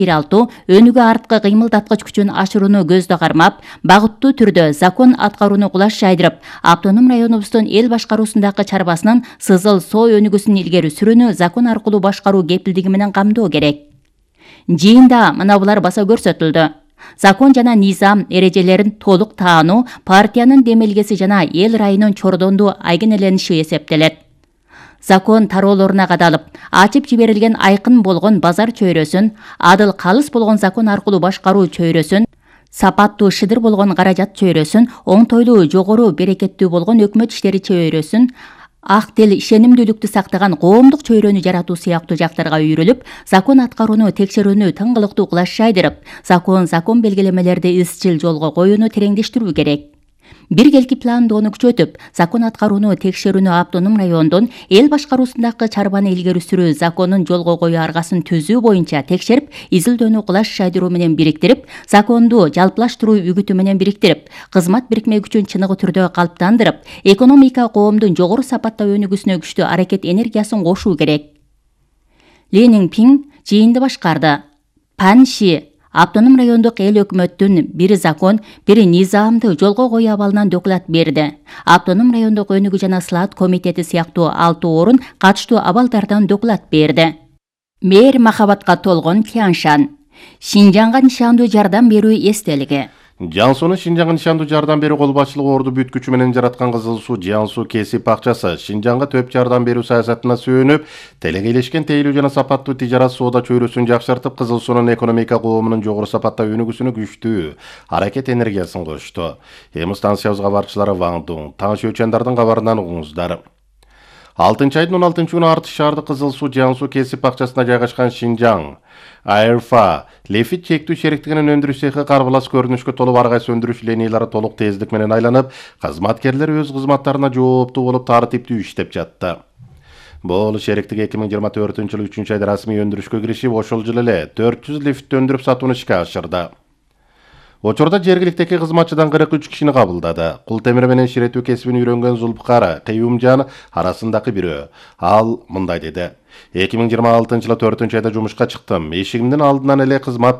6 өнүгө арткы кыймылдаткыч күчүн ашырууну көздө кармап, багыттуу түрдө закон аткарууну кулаш жайдырып, автоном районубуздун эл башкаруусундагы чарбасынын Сызыл соо өнүгүүсүн илгери сүрүүнү закон аркылуу башкаруу кепилдиги менен камдоо керек. Жыйында мына булар баса көрсөтүлдү. Закон жана низам эрежелерин толук таануу партиянын демилгеси жана эл райынын чордондуу айгинелениши эсептелет. Закон тароолоруна кадалып, ачып жиберилген айкын болгон базар чөйрөсүн, адыл калыс болгон закон аркылуу башкаруу чөйрөсүн, сапаттуу шыдыр болгон каражат чөйрөсүн, оңтойлуу жогору берекеттүү болгон өкмөт иштери чөйрөсүн, ак тил ишенимдүүлүктү сактаган коомдук чөйрөнү жаратуу сыяктуу жактарга үйрүлүп, закон аткарууну текшерүүнү тыңгылыктуу кылаш жайдырып, закон белгилемелерди изчил жолго коюуну тереңдештирүү керек. Биргелки пландоону күчөтүп, закон аткарууну текшерүүнү автоном райондун эл башкаруусундагы чарбаны илгери сүрүү законун жолго коюу аргасын түзүү боюнча текшерип, изилдөөнү кулаш жайдыруу менен бириктирип, законду жалпылаштыруу үгүтү менен бириктирип, кызмат бирикме күчүн чыныгы түрдө калыптандырып, экономика коомдун жогору сапатта өнүгүүсүнө күчтүү аракет энергиясын кошуу керек. Ли Ниңпиң жыйынды башкарды. Панши автоном райондук эл өкмөттүн бир закон, бир низамды жолго коюу абалынан доклад берди. Автоном райондук өнүгүү жана слаат комитети сыяктуу 6 орун катыштуу абалдардан доклад берди. Мээр махабатка толгон Тяншан. Шинжаңга нишандуу жардам берүү эстелиги. Жансуну Шинжаңга нишандуу жардам берүү кол башчылыгы орду бүткүчү менен жараткан Кызыл суу Жансу кесип акчасы Шинжаңга төп жардам берүү саясатына сүйөнүп, телекейлешкен тейлүү жана сапаттуу тижарат соода чөйрөсүн жакшыртып, Кызыл суунун экономика коомунун жогору сапатта өнүгүүсүнө күчтүү аракет энергиясын кошту. Эми станциябыз кабарчылары Ван Дун, Таң Шөчөндөрдүн кабарынан угуңуздар. 6 айдын 16 күнү Артыш шаардык Кызыл суу Жансу кесип акчасына жайгашкан Шинжаң Айрфа лефит чектүү шериктигинин өндүрүш цехи карбалас көрүнүшкө толуп, ар кайсы өндүрүш линиялары толук тездик менен айланып, кызматкерлер өз кызматтарына жооптуу болуп, тартиптүү иштеп жатты. Бул шериктик 2024-жылы 3-айда расмий өндүрүшкө киришип, ошол жылы эле 400 лифт өндүрүп сатууну ишке ашырды. Учурда жергиликтеги кызматчыдан 43 кишини кабылдады. Кул темир менен ширетүү кесибин үйрөнгөн Зулпкара Кыюмжан арасындагы бирөө. Ал мындай деди: 2026-жылы 4-айда жумушка чыктым. Эшигимдин алдынан эле кызмат